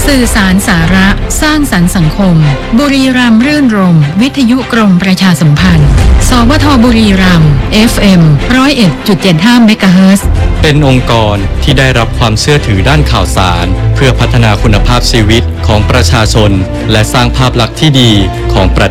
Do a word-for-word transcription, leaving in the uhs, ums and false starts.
สื่อสารสาระสร้างสรรค์สังคมบุรีรัมย์รื่นรมย์วิทยุกรมประชาสัมพันธ์สวทบุรีรัมย์ เอฟ เอ็ม หนึ่งศูนย์เอ็ดจุดเจ็ดห้า เมกะเฮิรตซ์เป็นองค์กรที่ได้รับความเชื่อถือด้านข่าวสารเพื่อพัฒนาคุณภาพชีวิตของประชาชนและสร้างภาพลักษณ์ที่ดีของประ